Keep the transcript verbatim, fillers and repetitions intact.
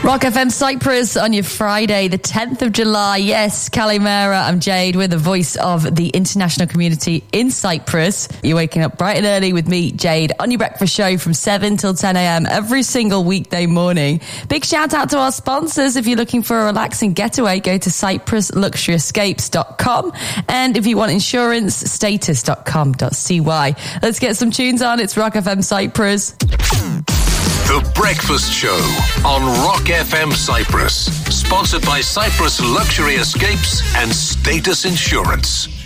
Rock F M Cyprus on your Friday, the tenth of July. Yes, Kalimera, I'm Jade. We're the voice of the international community in Cyprus. You're waking up bright and early with me, Jade, on your breakfast show from seven till ten a.m. every single weekday morning. Big shout out to our sponsors. If you're looking for a relaxing getaway, go to cyprus luxury escapes dot com. And if you want insurance, status dot com dot c y. Let's get some tunes on. It's Rock F M Cyprus. The Breakfast Show on Rock F M Cyprus. Sponsored by Cyprus Luxury Escapes and Status Insurance.